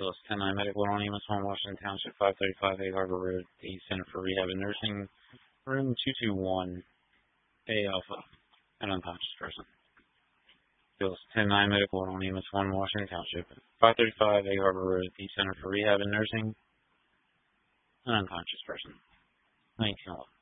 Phyllis 109 Medical Anonymous, Home, Washington Township, 535 A Harbor Road, the Center for Rehab and Nursing, room 221, A Alpha, an unconscious person. Phyllis 109 Medical Anonymous, 1 Washington Township, 535 A Harbor Road, the Center for Rehab and Nursing, an unconscious person. 1911.